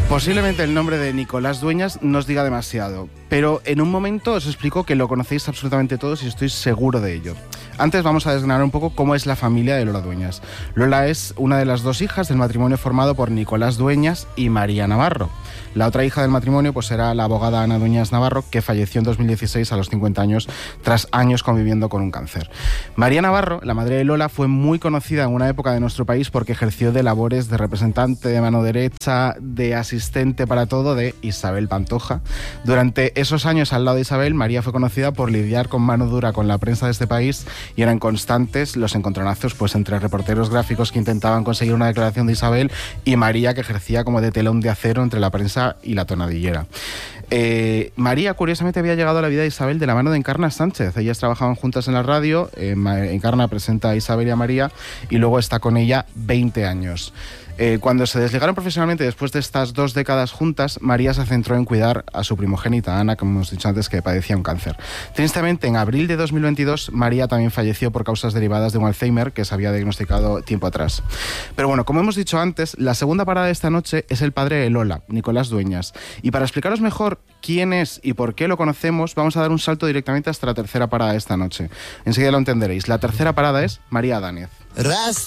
Posiblemente el nombre de Nicolás Dueñas no os diga demasiado, pero en un momento os explico que lo conocéis absolutamente todos y estoy seguro de ello. Antes vamos a desgranar un poco cómo es la familia de Lola Dueñas. Lola es una de las dos hijas del matrimonio formado por Nicolás Dueñas y María Navarro. La otra hija del matrimonio pues era la abogada Ana Dueñas Navarro, que falleció en 2016 a los 50 años tras años conviviendo con un cáncer. María Navarro, la madre de Lola, fue muy conocida en una época de nuestro país porque ejerció de labores de representante de mano derecha, de asistente para todo de Isabel Pantoja. Durante esos años al lado de Isabel, María fue conocida por lidiar con mano dura con la prensa de este país y eran constantes los encontronazos pues entre reporteros gráficos que intentaban conseguir una declaración de Isabel y María, que ejercía como de telón de acero entre la prensa y la tonadillera. María, curiosamente, había llegado a la vida de Isabel de la mano de Encarna Sánchez. Ellas trabajaban juntas en la radio. Encarna presenta a Isabel y a María y luego está con ella 20 años. Cuando se desligaron profesionalmente después de estas 2 décadas juntas, María se centró en cuidar a su primogénita, Ana, como hemos dicho antes, que padecía un cáncer. Tristemente, en abril de 2022, María también falleció por causas derivadas de un Alzheimer que se había diagnosticado tiempo atrás. Pero bueno, como hemos dicho antes, la segunda parada de esta noche es el padre de Lola, Nicolás Dueñas. Y para explicaros mejor quién es y por qué lo conocemos, vamos a dar un salto directamente hasta la tercera parada de esta noche. Enseguida lo entenderéis. La tercera parada es María Adánez.